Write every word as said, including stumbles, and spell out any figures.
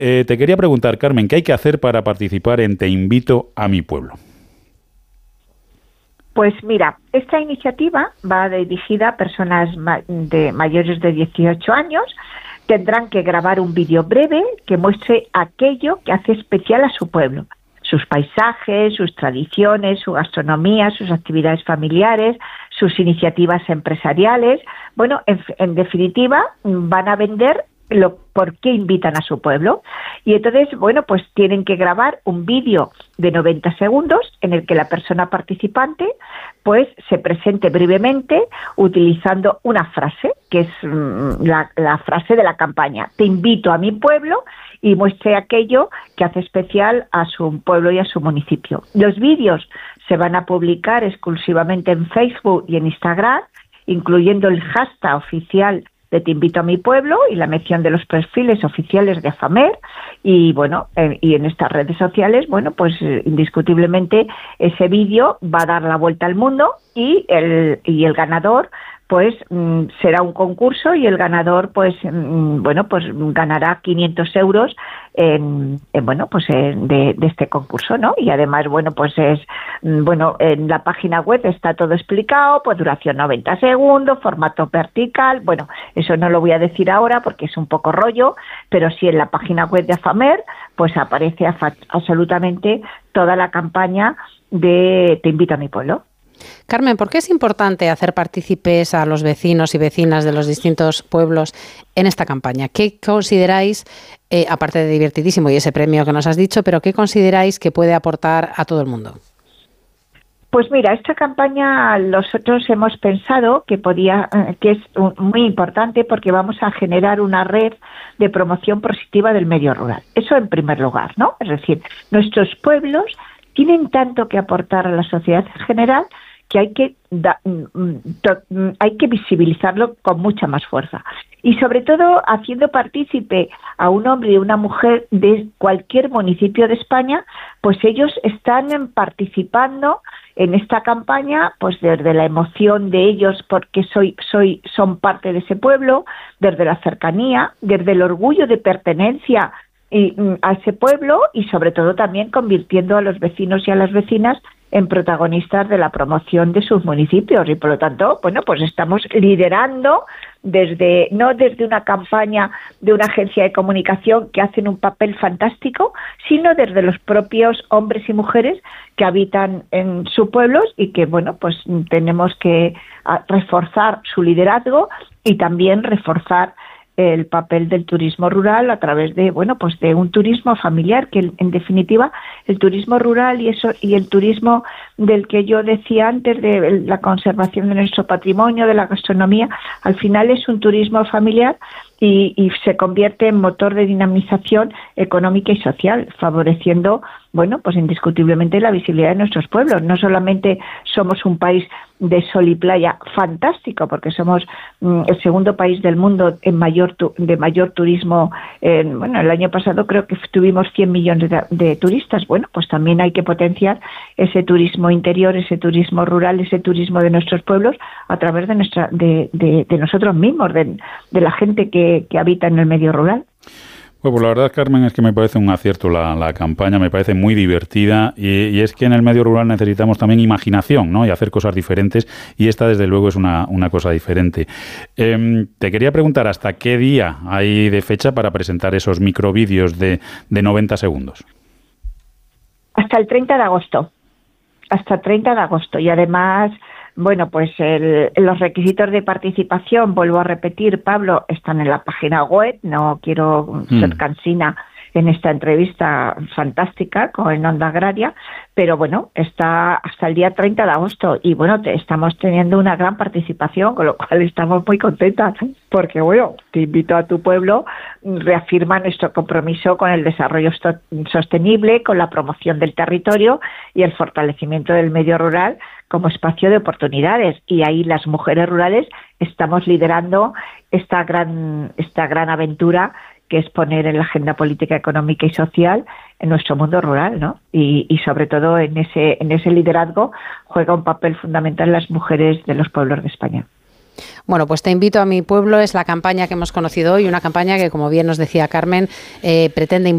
Eh, te quería preguntar, Carmen, ¿qué hay que hacer para participar en Te invito a mi pueblo? Pues mira, esta iniciativa va dirigida a personas ma- de mayores de dieciocho años. Tendrán que grabar un vídeo breve que muestre aquello que hace especial a su pueblo. Sus paisajes, sus tradiciones, su gastronomía, sus actividades familiares, sus iniciativas empresariales. Bueno, en, en definitiva, van a vender lo por qué invitan a su pueblo. Y entonces, bueno, pues tienen que grabar un vídeo de noventa segundos en el que la persona participante pues se presente brevemente utilizando una frase, que es mmm, la, la frase de la campaña. Te invito a mi pueblo, y muestre aquello que hace especial a su pueblo y a su municipio. Los vídeos se van a publicar exclusivamente en Facebook y en Instagram, incluyendo el hashtag oficial de Te invito a mi pueblo y la mención de los perfiles oficiales de AFAMER. Y bueno, eh, y en estas redes sociales, bueno, pues eh, indiscutiblemente ese vídeo va a dar la vuelta al mundo, y el, y el ganador pues mm, será un concurso, y el ganador pues mm, bueno pues ganará quinientos euros en, en bueno pues en, de, de este concurso, ¿no? Y además bueno pues es mm, bueno en la página web está todo explicado, pues duración noventa segundos, formato vertical. Bueno, eso no lo voy a decir ahora porque es un poco rollo, pero sí en la página web de AFAMER pues aparece afa- absolutamente toda la campaña de Te invito a mi pueblo. Carmen, ¿por qué es importante hacer partícipes a los vecinos y vecinas de los distintos pueblos en esta campaña? ¿Qué consideráis, eh, aparte de divertidísimo y ese premio que nos has dicho, pero qué consideráis que puede aportar a todo el mundo? Pues mira, esta campaña nosotros hemos pensado que podía, que es muy importante porque vamos a generar una red de promoción positiva del medio rural. Eso en primer lugar, ¿no? Es decir, nuestros pueblos tienen tanto que aportar a la sociedad en general que hay que da, hay que visibilizarlo con mucha más fuerza, y sobre todo haciendo partícipe a un hombre y una mujer de cualquier municipio de España, pues ellos están participando en esta campaña pues desde la emoción de ellos porque soy soy son parte de ese pueblo, desde la cercanía, desde el orgullo de pertenencia y, a ese pueblo, y sobre todo también convirtiendo a los vecinos y a las vecinas en protagonistas de la promoción de sus municipios. Y por lo tanto, bueno, pues estamos liderando desde, no desde una campaña de una agencia de comunicación que hacen un papel fantástico, sino desde los propios hombres y mujeres que habitan en sus pueblos, y que, bueno, pues tenemos que reforzar su liderazgo y también reforzar el papel del turismo rural a través de, bueno, pues de un turismo familiar, que en definitiva el turismo rural y eso y el turismo del que yo decía antes, de la conservación de nuestro patrimonio, de la gastronomía, al final es un turismo familiar y, y se convierte en motor de dinamización económica y social, favoreciendo, bueno, pues indiscutiblemente la visibilidad de nuestros pueblos. No solamente somos un país de sol y playa fantástico, porque somos mm, el segundo país del mundo en mayor tu, de mayor turismo. Eh, bueno, el año pasado creo que tuvimos cien millones de, de turistas. Bueno, pues también hay que potenciar ese turismo interior, ese turismo rural, ese turismo de nuestros pueblos a través de nuestra de, de, de nosotros mismos, de, de la gente que, que habita en el medio rural. Bueno, pues la verdad, Carmen, es que me parece un acierto la, la campaña, me parece muy divertida, y, y es que en el medio rural necesitamos también imaginación, ¿no? Y hacer cosas diferentes, y esta desde luego es una, una cosa diferente. Eh, te quería preguntar, ¿hasta qué día hay de fecha para presentar esos microvídeos de, de noventa segundos? Hasta el treinta de agosto. Hasta el treinta de agosto. Y además, bueno, pues el, los requisitos de participación, vuelvo a repetir, Pablo, están en la página web. No quiero mm. ser cansina en esta entrevista fantástica con Onda Agraria, pero bueno, está hasta el día treinta de agosto, y bueno, te, estamos teniendo una gran participación, con lo cual estamos muy contentas, porque bueno, Te invito a tu pueblo reafirma nuestro compromiso con el desarrollo sostenible, con la promoción del territorio y el fortalecimiento del medio rural como espacio de oportunidades, y ahí las mujeres rurales estamos liderando esta gran esta gran aventura, que es poner en la agenda política, económica y social en nuestro mundo rural, ¿no? Y, y sobre todo en ese en ese liderazgo juega un papel fundamental las mujeres de los pueblos de España. Bueno, pues Te invito a mi pueblo es la campaña que hemos conocido hoy, una campaña que, como bien nos decía Carmen, eh, pretende